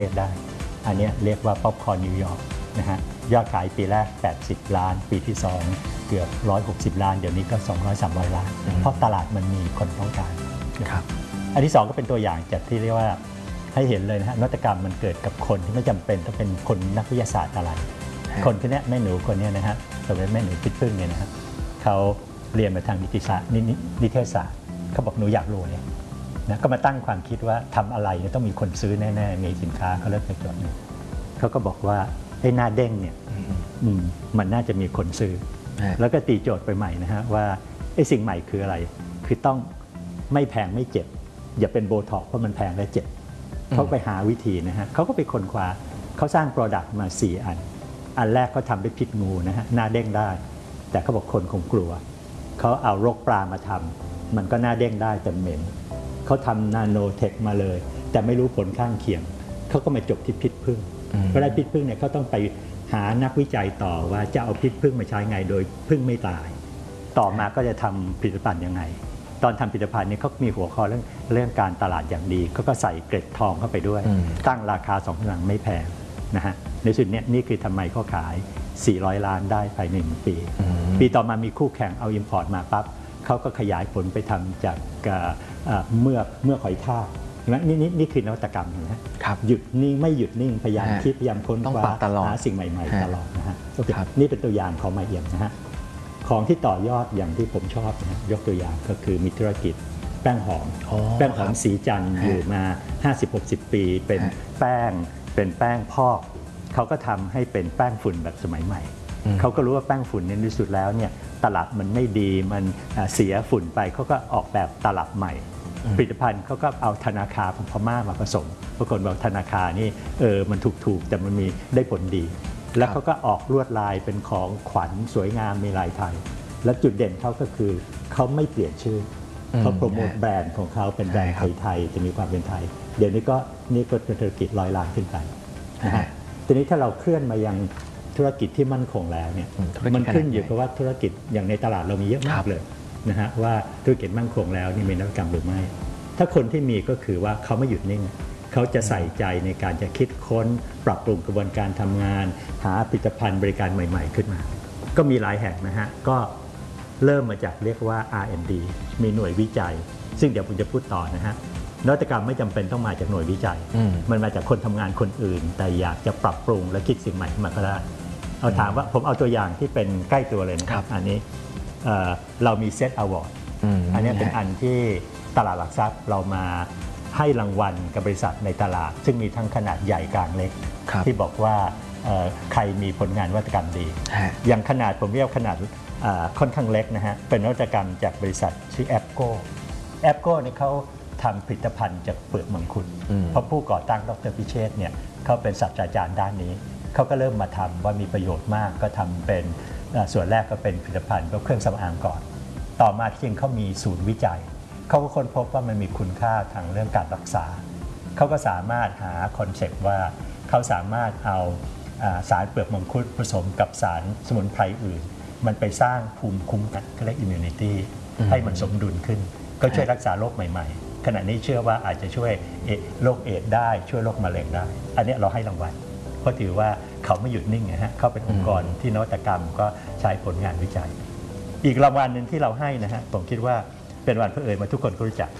ได้อันนี้เรียกว่าป๊อปคอร์นนิวยอร์กนะฮะยอดขายปีแรก80 ล้านปีที่2เกือบ160 ล้านเดี๋ยวนี้ก็200-300 ล้านเพราะตลาดมันมีคนต้องการครับอันที่2ก็เป็นตัวอย่างจากที่เรียกว่าให้เห็นเลยนะฮะนวัตกรรมมันเกิดกับคนที่ไม่จำเป็นต้องเป็นคนนักวิทยาศาสตร์อะไรคนคนนี้แม่หนูคนนี้นะฮะตัวเป็นแม่หนูพิษพึ่งเนี่ยนะฮะเขาเรียนมาทางนิติศาสตร์นิเทศศาสตร์เขาบอกหนูอยากรวยนะก็มาตั้งความคิดว่าทำอะไรเนี่ยต้องมีคนซื้อแน่ๆมีสินค้าเขาเริ่มไปจดเนี่ยเขาก็บอกว่าไอ้หน้าเด้งเนี่ยมันน่าจะมีคนซื้อแล้วก็ตีโจทย์ไปใหม่นะฮะว่าไอ้สิ่งใหม่คืออะไรคือต้องไม่แพงไม่เจ็บอย่าเป็นโบท็อกซ์เพราะมันแพงและเจ็บเขาไปหาวิธีนะฮะเขาก็ไปค้นคว้าเขาสร้างโปรดักต์มา4อันแรกเขาทำด้วยพิษงูนะฮะหน้าเด้งได้แต่เขาบอกคนคงกลัวเขาเอารกปลามาทำมันก็หน้าเด้งได้แต่เหม็นเขาทำนาโนเทคมาเลยแต่ไม่รู้ผลข้างเคียงเขาก็มาจบที่พิษผึ้งเพราะได้พิษผึ้งเนี่ยเขาต้องไปหานักวิจัยต่อว่าจะเอาพิษผึ้งมาใช้ไงโดยผึ้งไม่ตายต่อมาก็จะทำผลิตภัณฑ์ยังไงตอนทำผลิตภัณฑ์นี้เขามีหัวข้อเรื่องการตลาดอย่างดีเขาก็ใส่เกล็ดทองเข้าไปด้วยตั้งราคา2 หลังไม่แพงนะฮะในสุดนี้นี่คือทำไมเขาขาย400 ล้านได้ภายใน1 ปีต่อมามีคู่แข่งเอาอิมพอร์ตมาปั๊บเขาก็ขยายผลไปทำจากเมือกหอยทากนี่คือนวัตกรรมนะครับหยุดนิ่งไม่หยุดนิ่งพยายามคิดพยายามค้นคว้าหาสิ่งใหม่ๆตลอดนะฮะนี่เป็นตัวอย่างของมาเอี่ยมนะฮะของที่ต่อยอดอย่างที่ผมชอบนะยกตัวอย่างก็คือมีธุรกิจแป้งหอมสีจันทร์อยู่มา 50-60 ปีเป็นแป้งพอกเขาก็ทำให้เป็นแป้งฝุ่นแบบสมัยใหม่เขาก็รู้ว่าแป้งฝุ่นในที่สุดแล้วเนี่ยตลับมันไม่ดีมันเสียฝุ่นไปเขาก็ออกแบบตลับใหม่ผลิตภัณฑ์เขาก็เอาธนาคารของพม่ามาผสมปรากฏว่าธนาคารนี่มันถูกแต่มันมีได้ผลดีแล้วเขาก็ออกลวดลายเป็นของขวัญสวยงามมีลายไทยและจุดเด่นเขาก็คือเขาไม่เปลี่ยนชื่อเขาโปรโมทแบรนด์ของเขาเป็นแบรนด์ไทยจะมีความเป็นไทยเดี๋ยวนี้ก็เป็นธุรกิจ100 ล้านขึ้นไปนะฮะทีนี้ถ้าเราเคลื่อนมายังธุรกิจที่มั่นคงแล้วเนี่ยมันขึ้นอยู่กับว่าธุรกิจอย่างในตลาดเรามีเยอะมากเลยนะฮะว่าธุรกิจมั่นคงแล้วนี่มีนวัตกรรมหรือไม่ถ้าคนที่มีก็คือว่าเขาไม่หยุดนิ่งเขาจะใส่ใจในการจะคิดค้นปรับปรุงกระบวนการทำงานหาผลิตภัณฑ์บริการใหม่ๆขึ้นมาก็มีหลายแห่งนะฮะก็เริ่มมาจากเรียกว่า R&D มีหน่วยวิจัยซึ่งเดี๋ยวผมจะพูดต่อนะฮะนวัตกรรมไม่จำเป็นต้องมาจากหน่วยวิจัยมันมาจากคนทำงานคนอื่นแต่อยากจะปรับปรุงและคิดสิ่งใหม่มาก็ได้เอาถามว่าผมเอาตัวอย่างที่เป็นใกล้ตัวเลยนะครับอันนี้เรามีเซตอวอร์ดอันนี้เป็นอันที่ตลาดหลักทรัพย์เรามาให้รางวัลกับบริษัทในตลาดซึ่งมีทั้งขนาดใหญ่กลางเล็กที่บอกว่าใครมีผลงานนวัตกรรมดีอย่างขนาดผมเรียกขนาดค่อนข้างเล็กนะฮะเป็นนวัตกรรมจากบริษัทชื่อแอปโก้นี่เขาทำผลิตภัณฑ์จากเปลือกมังคุดเพราะผู้ก่อตั้งดร.พิเชษฐ์เนี่ยเขาเป็นศาสตราจารย์ด้านนี้เขาก็เริ่มมาทำว่ามีประโยชน์มากก็ทำเป็นส่วนแรกก็เป็นผลิตภัณฑ์ก็เครื่องสำอางก่อนต่อมาที่จริงเขามีศูนย์วิจัยเขาก็ค้นพบว่ามันมีคุณค่าทางเรื่องการรักษาเขาก็สามารถหาคอนเซ็ปต์ว่าเขาสามารถเอาสารเปลือกมังคุดผสมกับสารสมุนไพรอื่นมันไปสร้างภูมิคุ้มกันเรียก immunity ให้มันสมดุลขึ้นก็ช่วยรักษาโรคใหม่ๆขณะนี้เชื่อว่าอาจจะช่วยโรคเอดส์ได้ช่วยโรคมะเร็งได้อันนี้เราให้รางวัลเพราะถือว่าเขาไม่หยุดนิ่งนะฮะเขาเป็นองค์กรที่นวัตกรรมก็ใช้ผลงานวิจัยอีกรางวัลหนึ่งที่เราให้นะฮะผมคิดว่าเป็นวันเพื่อมาทุกคนก็รู้จัก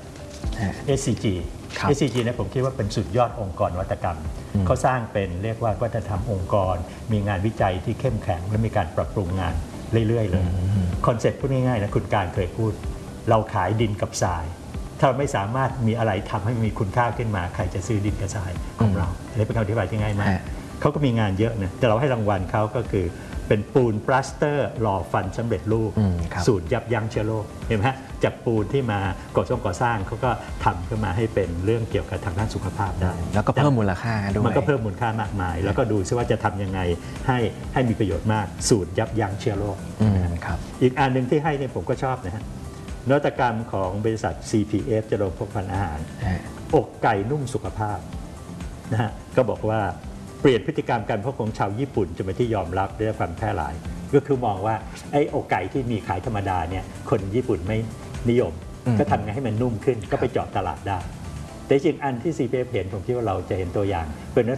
SCG เนี่ยผมคิดว่าเป็นสุดยอดองค์กรนวัตกรรมเขาสร้างเป็นเรียกว่าวัฒนธรรมองค์กรมีงานวิจัยที่เข้มแข็งและมีการปรับปรุงงานเรื่อยๆเลยคอนเซ็ปต์พูดง่ายๆนะคุณการเคยพูดเราขายดินกับทรายถ้าไม่สามารถมีอะไรทำให้มีคุณค่าขึ้นมาใครจะซื้อดินกับทรายของเราอันนี้เป็นคำอธิบายที่ง่ายมากเขาก็มีงานเยอะนะแต่เราให้รางวัลเขาก็คือเป็นปูนปลาสเตอร์หล่อฟันสำเร็จรูปสูตรยับยั้งเชื้อโรคเห็นไหมฮะจากปูนที่มาก่อสร้างเขาก็ทำขึ้นมาให้เป็นเรื่องเกี่ยวกับทางด้านสุขภาพได้แล้วก็เพิ่มมูลค่าด้วยมันก็เพิ่มมูลค่ามากมายแล้วก็ดูซิว่าจะทำยังไงให้มีประโยชน์มากสูตรยับยั้งเชื้อโรคอีกอันหนึ่งที่ให้เนี่ยผมก็ชอบนะฮะนวัตกรรมของบริษัท CPF เจริญพกพันอาหารอกไก่นุ่มสุขภาพนะฮะก็บอกว่าเปลี่ยนพฤติกรรมการพกของชาวญี่ปุ่นจนเป็นที่ยอมรับได้รับความแพร่หลายก็คือมองว่าไอ้อกไก่ที่มีขายธรรมดาเนี่ยคนญี่ปุ่นไม่นิยมก็ทำไงให้มันนุ่มขึ้นก็ไปเจาะตลาดได้แต่จริงอันที่ CPF เห็นผมคิดว่าเราจะเห็นตัวอย่างเป็น